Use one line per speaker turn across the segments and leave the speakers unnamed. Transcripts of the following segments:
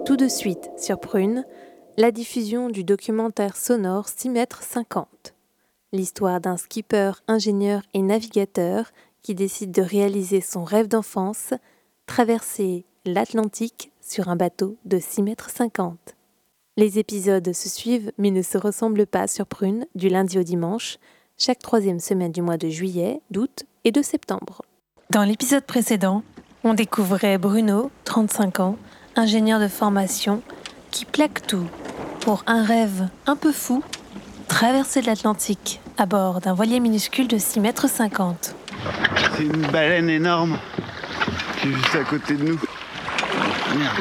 tout de suite sur Prune, la diffusion du documentaire sonore 6m50. L'histoire d'un skipper, ingénieur et navigateur qui décide de réaliser son rêve d'enfance, traverser l'Atlantique sur un bateau de 6,50 m. Les épisodes se suivent mais ne se ressemblent pas sur Prune du lundi au dimanche, chaque troisième semaine du mois de juillet, d'août et de septembre. Dans l'épisode précédent, on découvrait Bruno, 35 ans, ingénieur de formation, qui plaque tout pour un rêve un peu fou, traverser l'Atlantique à bord d'un voilier minuscule de 6,50 m.
C'est une baleine énorme qui est juste à côté de nous. Merde.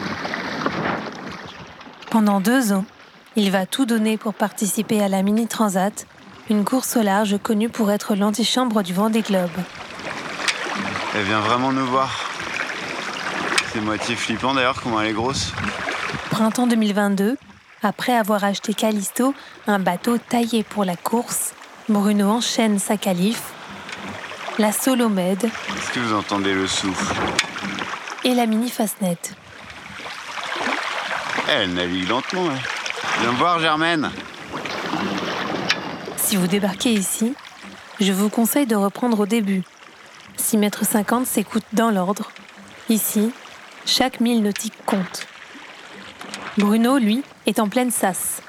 Pendant 2 ans, il va tout donner pour participer à la Mini Transat, une course au large connue pour être l'antichambre du Vendée Globe.
Elle vient vraiment nous voir. C'est moitié flippant d'ailleurs comment elle est grosse.
Printemps 2022, après avoir acheté Callisto, un bateau taillé pour la course, Bruno enchaîne sa qualif, la Solomède.
Est-ce que vous entendez le souffle ?
Et la Mini Fastnet.
Elle navigue lentement, ouais. Viens me voir, Germaine.
Si vous débarquez ici, je vous conseille de reprendre au début. 6,50 m s'écoute dans l'ordre. Ici, chaque mille nautique compte. Bruno, lui, est en pleine sasse.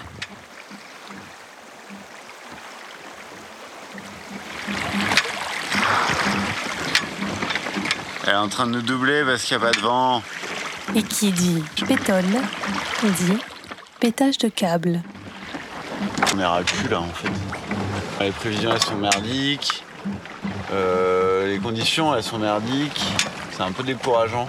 Elle est en train de nous doubler parce qu'il n'y a pas de vent.
Et qui dit pétole, dit pétage de câble.
On est ras le cul là en fait. Les prévisions elles sont merdiques. Les conditions elles sont merdiques. C'est un peu décourageant.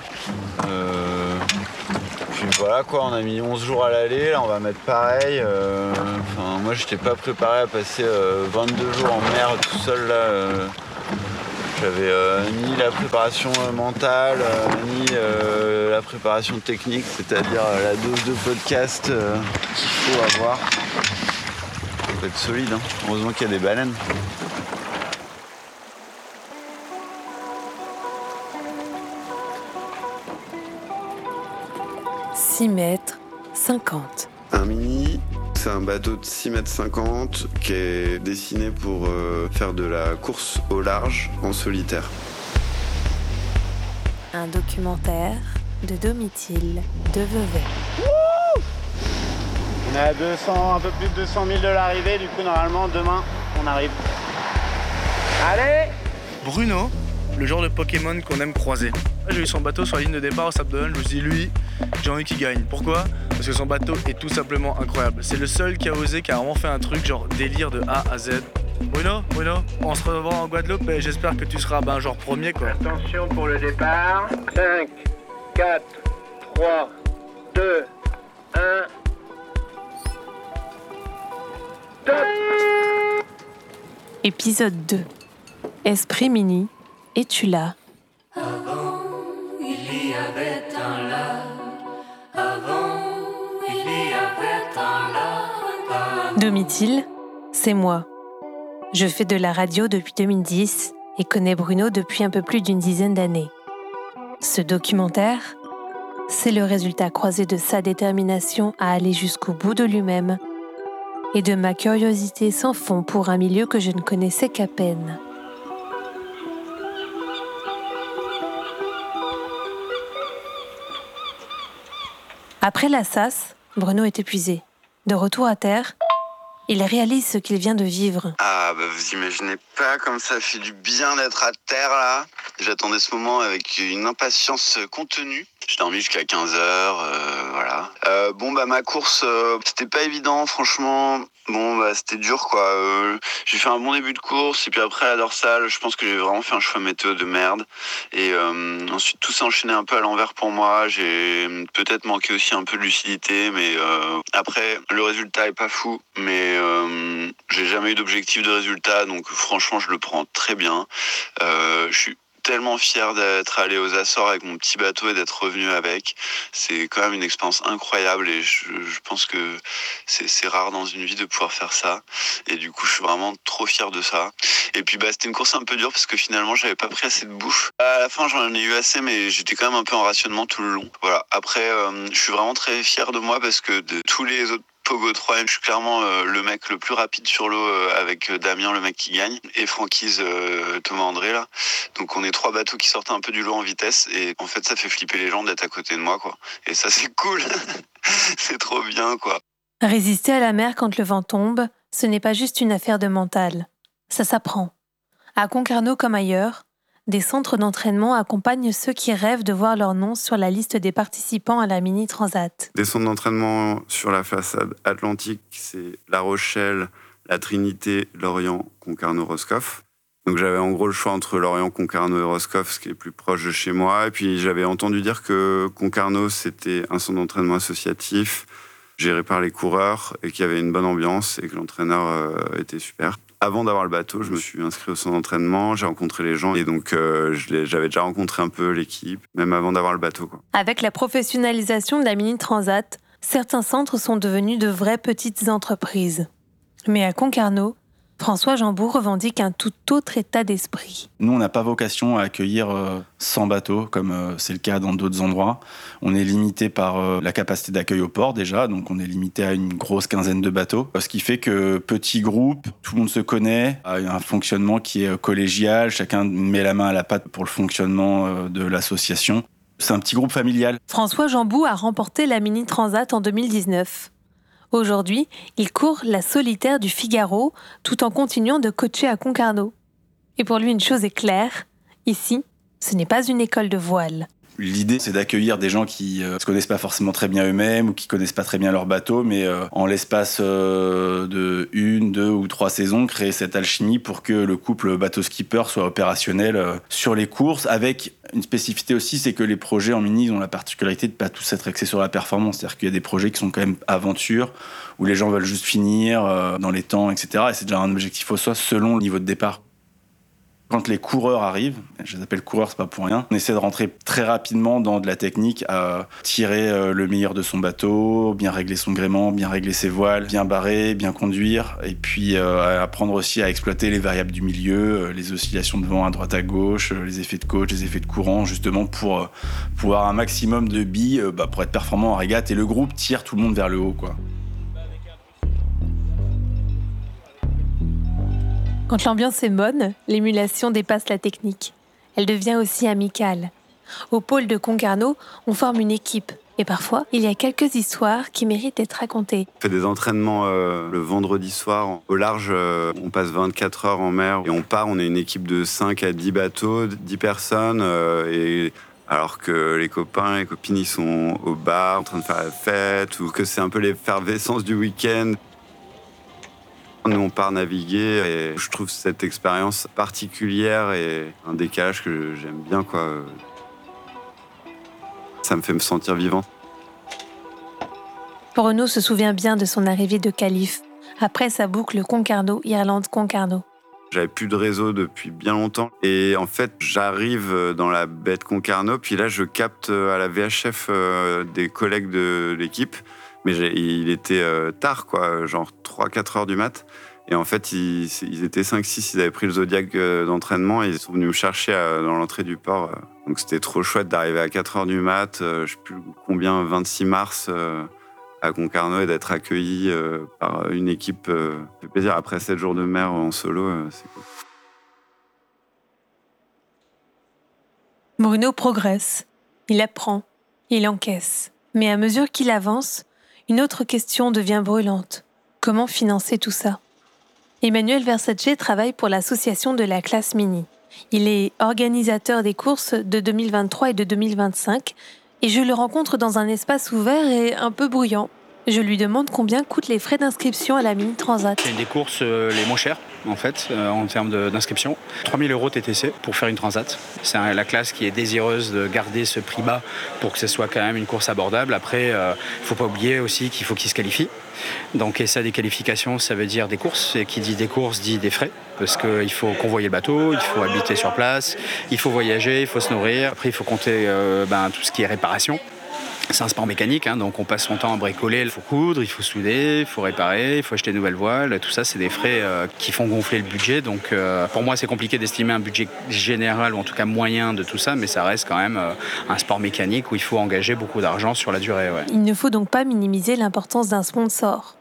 Puis voilà quoi, on a mis 11 jours à l'aller, là on va mettre pareil. Moi j'étais pas préparé à passer 22 jours en mer tout seul là. J'avais ni la préparation mentale, ni la préparation technique, c'est-à-dire la dose de podcast qu'il faut avoir. Faut être solide, hein. Heureusement qu'il y a des baleines. «
6,50 m.
Un mini, c'est un bateau de 6,50 m qui est dessiné pour faire de la course au large en solitaire.
Un documentaire de Domitil de Vevey.
On est à 200, un peu plus de 200 000 de l'arrivée, du coup normalement demain on arrive. Allez!
Bruno, le genre de Pokémon qu'on aime croiser. J'ai eu son bateau sur la ligne de départ au Sable d'Olonne, je me suis dit lui, j'ai envie qu'il gagne. Pourquoi ? Parce que son bateau est tout simplement incroyable. C'est le seul qui a osé, qui a vraiment fait un truc genre délire de A à Z. Bruno, on se revoit en Guadeloupe et j'espère que tu seras genre premier quoi.
Attention pour le départ. 5, 4, 3, 2, 1. Top!
Épisode 2. Esprit Mini, es-tu là ? Domitil, c'est moi. Je fais de la radio depuis 2010 et connais Bruno depuis un peu plus d'une dizaine d'années. Ce documentaire, c'est le résultat croisé de sa détermination à aller jusqu'au bout de lui-même et de ma curiosité sans fond pour un milieu que je ne connaissais qu'à peine. Après la SAS, Bruno est épuisé. De retour à terre, il réalise ce qu'il vient de vivre.
Ah bah vous imaginez pas comme ça fait du bien d'être à terre là. J'attendais ce moment avec une impatience contenue. J'ai dormi jusqu'à 15h, voilà. Ma course, c'était pas évident franchement. C'était dur quoi. J'ai fait un bon début de course et puis après la dorsale, je pense que j'ai vraiment fait un choix météo de merde. Et ensuite tout s'est enchaîné un peu à l'envers pour moi. J'ai peut-être manqué aussi un peu de lucidité, mais après le résultat est pas fou. Mais j'ai jamais eu d'objectif de résultat, donc franchement je le prends très bien. Je suis tellement fier d'être allé aux Açores avec mon petit bateau et d'être revenu avec. C'est quand même une expérience incroyable et je pense que c'est rare dans une vie de pouvoir faire ça. Et du coup, je suis vraiment trop fier de ça. Et puis, c'était une course un peu dure parce que finalement, j'avais pas pris assez de bouffe. À la fin, j'en ai eu assez, mais j'étais quand même un peu en rationnement tout le long. Voilà. Après, je suis vraiment très fier de moi parce que de tous les autres Pogo 3, je suis clairement le mec le plus rapide sur l'eau avec Damien, le mec qui gagne, et Franquise, Thomas André là. Donc on est 3 bateaux qui sortent un peu du lot en vitesse et en fait ça fait flipper les gens d'être à côté de moi quoi. Et ça c'est cool, c'est trop bien quoi.
Résister à la mer quand le vent tombe, ce n'est pas juste une affaire de mental. Ça s'apprend. À Concarneau comme ailleurs, des centres d'entraînement accompagnent ceux qui rêvent de voir leur nom sur la liste des participants à la Mini Transat.
Des centres d'entraînement sur la façade atlantique, c'est La Rochelle, La Trinité, Lorient, Concarneau, Roscoff. Donc j'avais en gros le choix entre Lorient, Concarneau et Roscoff, ce qui est plus proche de chez moi. Et puis j'avais entendu dire que Concarneau, c'était un centre d'entraînement associatif, géré par les coureurs, et qu'il y avait une bonne ambiance et que l'entraîneur était super. Avant d'avoir le bateau, je me suis inscrit au centre d'entraînement, j'ai rencontré les gens et donc j'avais déjà rencontré un peu l'équipe, même avant d'avoir le bateau, quoi.
Avec la professionnalisation de la Mini Transat, certains centres sont devenus de vraies petites entreprises. Mais à Concarneau, François Jambou revendique un tout autre état d'esprit.
Nous, on n'a pas vocation à accueillir 100 bateaux, comme c'est le cas dans d'autres endroits. On est limité par la capacité d'accueil au port déjà, donc on est limité à une grosse quinzaine de bateaux. Ce qui fait que petit groupe, tout le monde se connaît, a un fonctionnement qui est collégial, chacun met la main à la pâte pour le fonctionnement de l'association. C'est un petit groupe familial.
François Jambou a remporté la Mini Transat en 2019. Aujourd'hui, il court la solitaire du Figaro tout en continuant de coacher à Concarneau. Et pour lui, une chose est claire, ici, ce n'est pas une école de voile.
L'idée, c'est d'accueillir des gens qui ne se connaissent pas forcément très bien eux-mêmes ou qui connaissent pas très bien leur bateau, mais en l'espace de 1, 2 ou 3 saisons, créer cette alchimie pour que le couple bateau-skipper soit opérationnel sur les courses, avec une spécificité aussi, c'est que les projets en mini ont la particularité de ne pas tous être axés sur la performance. C'est-à-dire qu'il y a des projets qui sont quand même aventures, où les gens veulent juste finir dans les temps, etc. Et c'est déjà un objectif au soi selon le niveau de départ. Quand les coureurs arrivent, je les appelle coureurs, c'est pas pour rien, on essaie de rentrer très rapidement dans de la technique à tirer le meilleur de son bateau, bien régler son gréement, bien régler ses voiles, bien barrer, bien conduire, et puis apprendre aussi à exploiter les variables du milieu, les oscillations de vent à droite à gauche, les effets de coach, les effets de courant, justement pour avoir un maximum de billes pour être performant en régate, et le groupe tire tout le monde vers le haut, quoi.
Quand l'ambiance est bonne, l'émulation dépasse la technique. Elle devient aussi amicale. Au pôle de Concarneau, on forme une équipe. Et parfois, il y a quelques histoires qui méritent d'être racontées.
On fait des entraînements le vendredi soir. Au large, on passe 24 heures en mer et on est une équipe de 5 à 10 bateaux, 10 personnes. Alors que les copains et les copines, ils sont au bar en train de faire la fête ou que c'est un peu l'effervescence du week-end. Nous, on part naviguer et je trouve cette expérience particulière et un décalage que j'aime bien, quoi. Ça me fait me sentir vivant.
Renaud se souvient bien de son arrivée de Calif, après sa boucle Concarneau-Irlande-Concarneau.
J'avais plus de réseau depuis bien longtemps. Et en fait, j'arrive dans la baie de Concarneau, puis là, je capte à la VHF des collègues de l'équipe. Mais il était tard, quoi, genre 3-4 heures du mat'. Et en fait, ils étaient 5-6, ils avaient pris le Zodiac d'entraînement et ils sont venus me chercher dans l'entrée du port. Donc c'était trop chouette d'arriver à 4 heures du mat', je sais plus combien, 26 mars, à Concarneau et d'être accueilli par une équipe. Ça fait plaisir. Après 7 jours de mer en solo, c'est cool.
Bruno progresse. Il apprend. Il encaisse. Mais à mesure qu'il avance, une autre question devient brûlante. Comment financer tout ça ? Emmanuel Versace travaille pour l'association de la classe Mini. Il est organisateur des courses de 2023 et de 2025 et je le rencontre dans un espace ouvert et un peu bruyant. Je lui demande combien coûtent les frais d'inscription à la Mini Transat.
C'est une des courses les moins chères. en fait, en termes d'inscription. 3 000 € TTC pour faire une transat. C'est la classe qui est désireuse de garder ce prix bas pour que ce soit quand même une course abordable. Après, il ne faut pas oublier aussi qu'il faut qu'ils se qualifient. Donc, et ça, des qualifications, ça veut dire des courses. Et qui dit des courses dit des frais. Parce qu'il faut convoyer le bateau, il faut habiter sur place, il faut voyager, il faut se nourrir. Après, il faut compter tout ce qui est réparation. C'est un sport mécanique, donc on passe son temps à bricoler. Il faut coudre, il faut souder, il faut réparer, il faut acheter de nouvelles voiles. Tout ça, c'est des frais qui font gonfler le budget. Donc pour moi, c'est compliqué d'estimer un budget général, ou en tout cas moyen de tout ça, mais ça reste quand même un sport mécanique où il faut engager beaucoup d'argent sur la durée. Ouais.
Il ne faut donc pas minimiser l'importance d'un sponsor.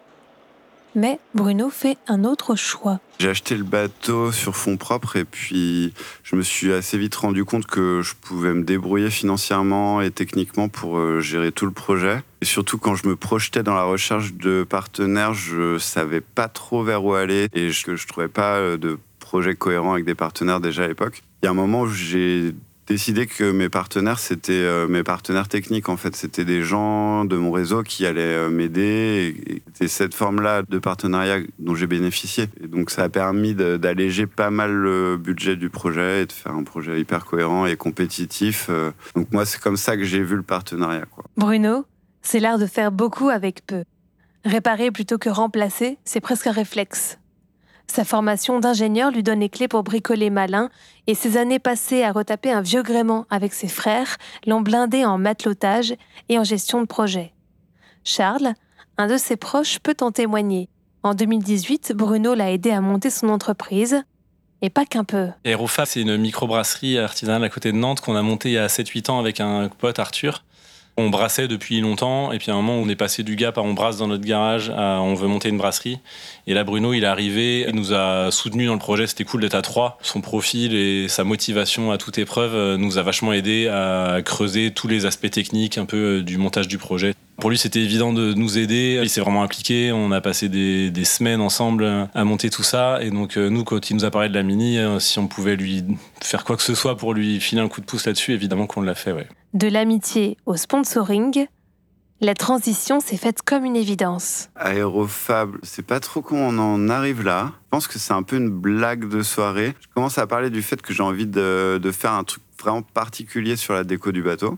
Mais Bruno fait un autre choix.
J'ai acheté le bateau sur fonds propres et puis je me suis assez vite rendu compte que je pouvais me débrouiller financièrement et techniquement pour gérer tout le projet. Et surtout quand je me projetais dans la recherche de partenaires, je savais pas trop vers où aller et que je trouvais pas de projet cohérent avec des partenaires déjà à l'époque. Il y a un moment où j'ai décidé que mes partenaires, c'était mes partenaires techniques. En fait, c'était des gens de mon réseau qui allaient m'aider. Et c'est cette forme-là de partenariat dont j'ai bénéficié. Et donc, ça a permis d'alléger pas mal le budget du projet et de faire un projet hyper cohérent et compétitif. Donc, moi, c'est comme ça que j'ai vu le partenariat, quoi.
Bruno, c'est l'art de faire beaucoup avec peu. Réparer plutôt que remplacer, c'est presque un réflexe. Sa formation d'ingénieur lui donne les clés pour bricoler malin et ses années passées à retaper un vieux gréement avec ses frères l'ont blindé en matelotage et en gestion de projet. Charles, un de ses proches, peut en témoigner. En 2018, Bruno l'a aidé à monter son entreprise, et pas qu'un peu.
Aérofab, c'est une microbrasserie artisanale à côté de Nantes qu'on a montée il y a 7-8 ans avec un pote, Arthur. On brassait depuis longtemps, et puis à un moment, on est passé du gap à on brasse dans notre garage à on veut monter une brasserie. Et là, Bruno, il est arrivé, il nous a soutenus dans le projet, c'était cool d'être à 3. Son profil et sa motivation à toute épreuve nous a vachement aidé à creuser tous les aspects techniques un peu du montage du projet. Pour lui, c'était évident de nous aider. Il s'est vraiment impliqué. On a passé des semaines ensemble à monter tout ça. Et donc, nous, quand il nous a parlé de la Mini, si on pouvait lui faire quoi que ce soit pour lui filer un coup de pouce là-dessus, évidemment qu'on l'a fait, ouais.
De l'amitié au sponsoring, la transition s'est faite comme une évidence.
Aérofab, c'est pas trop comment on en arrive là. Je pense que c'est un peu une blague de soirée. Je commence à parler du fait que j'ai envie de faire un truc vraiment particulier sur la déco du bateau.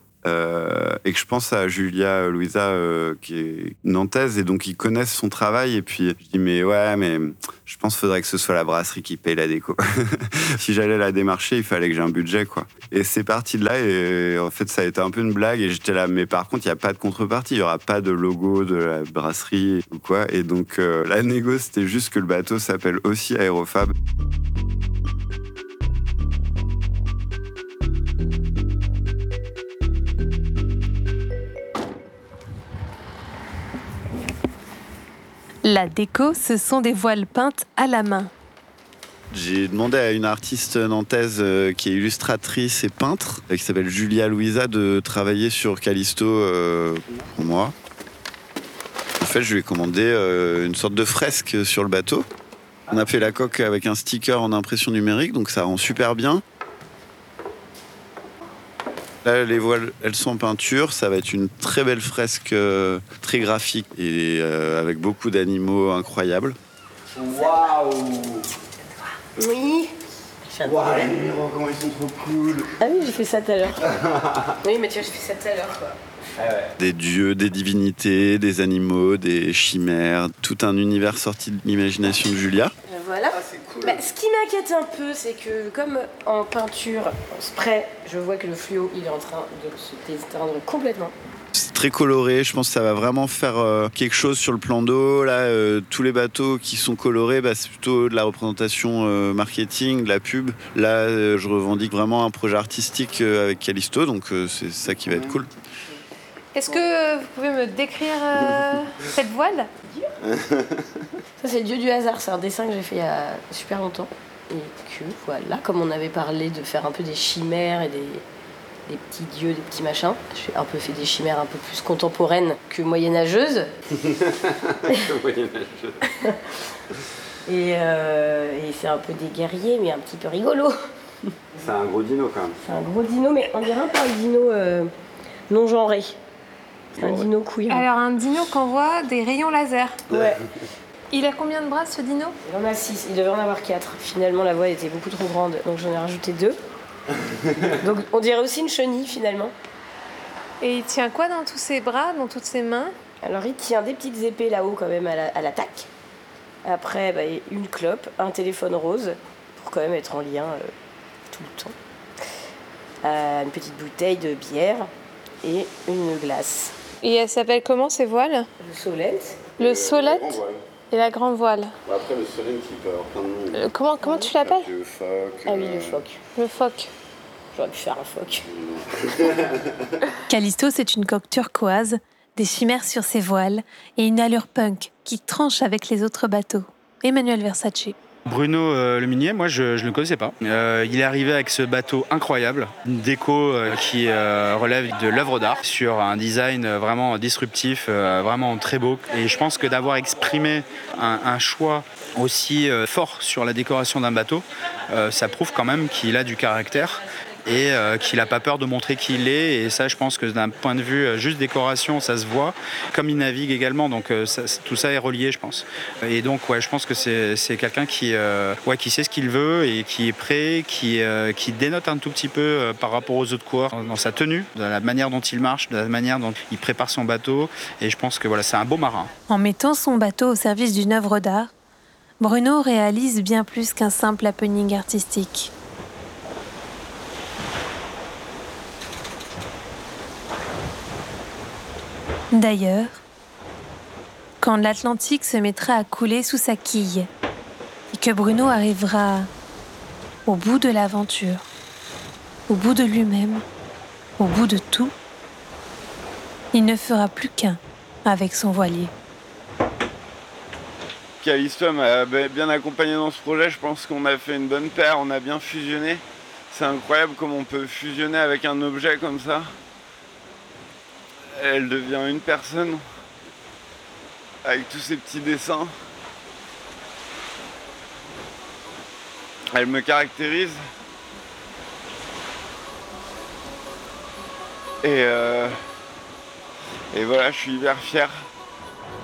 Et que je pense à Julia Louisa qui est nantaise et donc ils connaissent son travail et puis je dis mais je pense qu'il faudrait que ce soit la brasserie qui paye la déco. Si j'allais la démarcher, il fallait que j'ai un budget, quoi. Et c'est parti de là et en fait ça a été un peu une blague et j'étais là mais par contre il n'y a pas de contrepartie, il n'y aura pas de logo de la brasserie ou quoi et donc la négo c'était juste que le bateau s'appelle aussi Aérofab.
La déco, ce sont des voiles peintes à la main.
J'ai demandé à une artiste nantaise qui est illustratrice et peintre, qui s'appelle Julia Louisa, de travailler sur Callisto pour moi. En fait, je lui ai commandé une sorte de fresque sur le bateau. On a fait la coque avec un sticker en impression numérique, donc ça rend super bien. Là, les voiles, elles sont en peinture. Ça va être une très belle fresque, très graphique et avec beaucoup d'animaux incroyables.
Waouh!
Oui.
Waouh, les numéros, comment ils sont trop cool!
Ah oui, j'ai fait ça tout à l'heure. Oui, mais tu vois, j'ai fait ça tout à l'heure, quoi.
Ah ouais.
Des dieux, des divinités, des animaux, des chimères, tout un univers sorti de l'imagination de Julia.
Voilà.
Ah, c'est cool.
Ce qui m'inquiète un peu, c'est que comme en peinture, en spray, je vois que le fluo, il est en train de se déteindre complètement.
C'est très coloré, je pense que ça va vraiment faire quelque chose sur le plan d'eau. Là, tous les bateaux qui sont colorés, c'est plutôt de la représentation marketing, de la pub. Là, je revendique vraiment un projet artistique avec Callisto, donc c'est ça qui va être cool.
Est-ce que vous pouvez me décrire cette voile ?
Ça, c'est le dieu du hasard. C'est un dessin que j'ai fait il y a super longtemps. Et que, voilà, comme on avait parlé de faire un peu des chimères et des petits dieux, des petits machins, j'ai un peu fait des chimères un peu plus contemporaines que moyenâgeuses. Et c'est un peu des guerriers, mais un petit peu rigolo.
C'est un gros dino quand même.
C'est un gros dino, mais on dirait un peu un dino non genré. C'est un dino couillon.
Alors un dino qu'envoie des rayons laser.
Ouais.
Il a combien de bras ce dino?
Il en a 6, il devait en avoir 4. Finalement, la voile était beaucoup trop grande, donc j'en ai rajouté 2. Donc on dirait aussi une chenille finalement.
Et il tient quoi dans tous ses bras, dans toutes ses mains?
Alors il tient des petites épées là-haut quand même à l'attaque. Après, une clope, un téléphone rose, pour quand même être en lien tout le temps. Une petite bouteille de bière et une glace.
Et elle s'appelle comment ces voiles?
Le solette.
Le solette et la grande voile.
Après, le solette, il peut avoir plein de noms.
Comment tu l'appelles?
Le phoque.
Ah oui, le phoque.
Le phoque.
J'aurais pu faire un phoque.
Callisto, c'est une coque turquoise, des chimères sur ses voiles et une allure punk qui tranche avec les autres bateaux. Emmanuel Versace.
Bruno Le Minier, moi je ne le connaissais pas. Il est arrivé avec ce bateau incroyable, une déco qui relève de l'œuvre d'art, sur un design vraiment disruptif, vraiment très beau. Et je pense que d'avoir exprimé un choix aussi fort sur la décoration d'un bateau, ça prouve quand même qu'il a du caractère et qu'il n'a pas peur de montrer qui il est. Et ça, je pense que d'un point de vue juste décoration, ça se voit. Comme il navigue également, donc tout ça est relié, je pense. Et donc, je pense que c'est quelqu'un qui sait ce qu'il veut et qui est prêt, qui dénote un tout petit peu par rapport aux autres coureurs dans sa tenue, dans la manière dont il marche, de la manière dont il prépare son bateau. Et je pense que c'est un beau marin.
En mettant son bateau au service d'une œuvre d'art, Bruno réalise bien plus qu'un simple happening artistique. D'ailleurs, quand l'Atlantique se mettra à couler sous sa quille et que Bruno arrivera au bout de l'aventure, au bout de lui-même, au bout de tout, il ne fera plus qu'un avec son voilier.
Callisto m'a bien accompagné dans ce projet, je pense qu'on a fait une bonne paire, on a bien fusionné. C'est incroyable comment on peut fusionner avec un objet comme ça. Elle devient une personne avec tous ces petits dessins. Elle me caractérise. Et voilà, je suis hyper fier.